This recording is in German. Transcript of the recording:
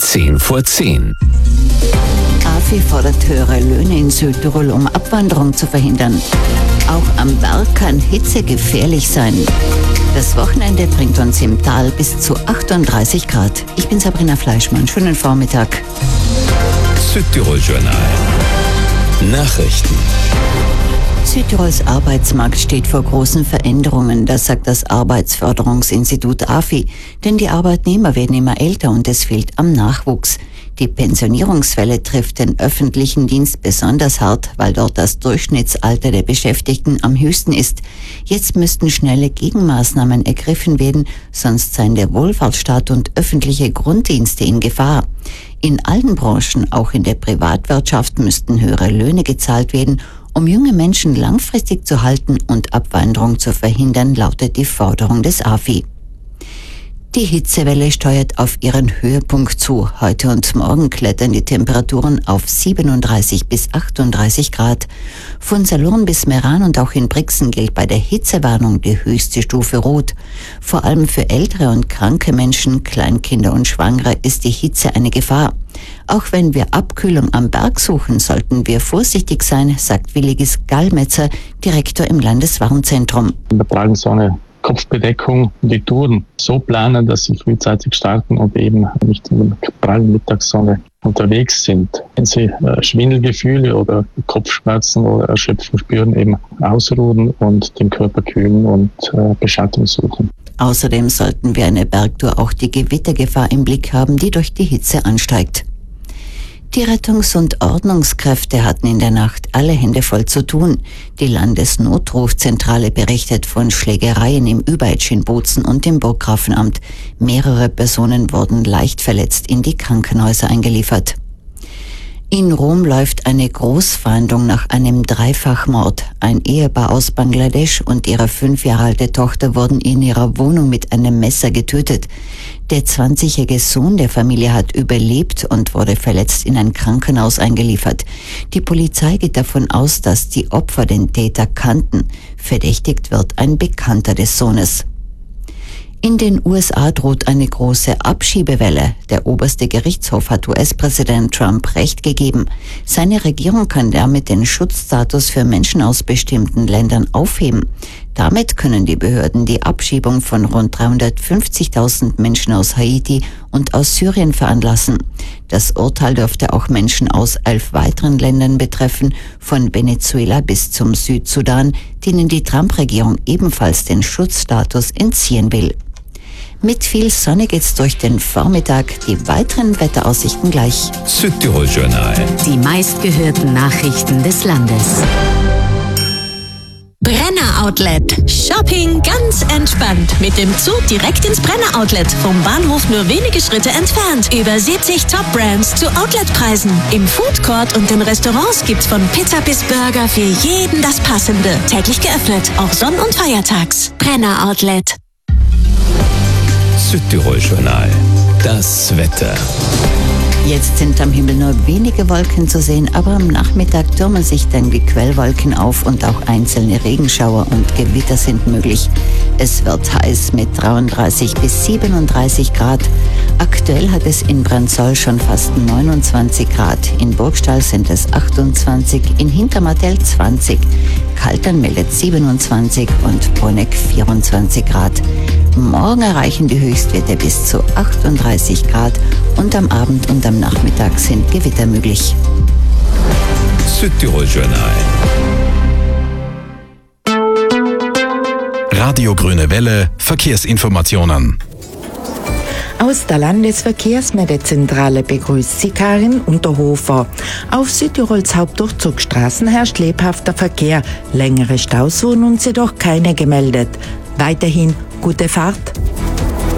10:10. AFI fordert höhere Löhne in Südtirol, um Abwanderung zu verhindern. Auch am Berg kann Hitze gefährlich sein. Das Wochenende bringt uns im Tal bis zu 38 Grad. Ich bin Sabrina Fleischmann. Schönen Vormittag. Südtirol Journal. Nachrichten. Südtirols Arbeitsmarkt steht vor großen Veränderungen, das sagt das Arbeitsförderungsinstitut AFI. Denn die Arbeitnehmer werden immer älter und es fehlt am Nachwuchs. Die Pensionierungswelle trifft den öffentlichen Dienst besonders hart, weil dort das Durchschnittsalter der Beschäftigten am höchsten ist. Jetzt müssten schnelle Gegenmaßnahmen ergriffen werden, sonst seien der Wohlfahrtsstaat und öffentliche Grunddienste in Gefahr. In allen Branchen, auch in der Privatwirtschaft, müssten höhere Löhne gezahlt werden, um junge Menschen langfristig zu halten und Abwanderung zu verhindern, lautet die Forderung des AFI. Die Hitzewelle steuert auf ihren Höhepunkt zu. Heute und morgen klettern die Temperaturen auf 37 bis 38 Grad. Von Salurn bis Meran und auch in Brixen gilt bei der Hitzewarnung die höchste Stufe Rot. Vor allem für ältere und kranke Menschen, Kleinkinder und Schwangere ist die Hitze eine Gefahr. Auch wenn wir Abkühlung am Berg suchen, sollten wir vorsichtig sein, sagt Willigis Gallmetzer, Direktor im Landeswarnzentrum. Wir tragen so eine Kopfbedeckung, die Touren so planen, dass sie frühzeitig starten und eben nicht in der prallen Mittagssonne unterwegs sind. Wenn sie Schwindelgefühle oder Kopfschmerzen oder Erschöpfung spüren, eben ausruhen und den Körper kühlen und Beschattung suchen. Außerdem sollten wir eine Bergtour auch die Gewittergefahr im Blick haben, die durch die Hitze ansteigt. Die Rettungs- und Ordnungskräfte hatten in der Nacht alle Hände voll zu tun. Die Landesnotrufzentrale berichtet von Schlägereien im Überetsch in Bozen und im Burggrafenamt. Mehrere Personen wurden leicht verletzt in die Krankenhäuser eingeliefert. In Rom läuft eine Großfahndung nach einem Dreifachmord. Ein Ehepaar aus Bangladesch und ihre 5 Jahre alte Tochter wurden in ihrer Wohnung mit einem Messer getötet. Der 20-jährige Sohn der Familie hat überlebt und wurde verletzt in ein Krankenhaus eingeliefert. Die Polizei geht davon aus, dass die Opfer den Täter kannten. Verdächtigt wird ein Bekannter des Sohnes. In den USA droht eine große Abschiebewelle. Der oberste Gerichtshof hat US-Präsident Trump Recht gegeben. Seine Regierung kann damit den Schutzstatus für Menschen aus bestimmten Ländern aufheben. Damit können die Behörden die Abschiebung von rund 350.000 Menschen aus Haiti und aus Syrien veranlassen. Das Urteil dürfte auch Menschen aus 11 weiteren Ländern betreffen, von Venezuela bis zum Südsudan, denen die Trump-Regierung ebenfalls den Schutzstatus entziehen will. Mit viel Sonne geht's durch den Vormittag. Die weiteren Wetteraussichten gleich. Südtirol Journal. Die meistgehörten Nachrichten des Landes. Brenner Outlet. Shopping ganz entspannt. Mit dem Zug direkt ins Brenner Outlet. Vom Bahnhof nur wenige Schritte entfernt. Über 70 Top-Brands zu Outletpreisen. Im Food Court und den Restaurants gibt's von Pizza bis Burger für jeden das Passende. Täglich geöffnet, auch sonn- und feiertags. Brenner Outlet. Südtirol Journal. Das Wetter. Jetzt sind am Himmel nur wenige Wolken zu sehen, aber am Nachmittag türmen sich dann die Quellwolken auf und auch einzelne Regenschauer und Gewitter sind möglich. Es wird heiß mit 33 bis 37 Grad. Aktuell hat es in Brandsol schon fast 29 Grad. In Burgstall sind es 28, in Hintermartell 20. Kaltern meldet 27 und Bruneck 24 Grad. Morgen erreichen die Höchstwerte bis zu 38 Grad und am Abend und am Nachmittag sind Gewitter möglich. Südtirol Journal. Radio Grüne Welle, Verkehrsinformationen. Aus der Landesverkehrsmeldezentrale begrüßt Sie Karin Unterhofer. Auf Südtirols Hauptdurchzugsstraßen herrscht lebhafter Verkehr. Längere Staus wurden uns jedoch keine gemeldet. Weiterhin gute Fahrt.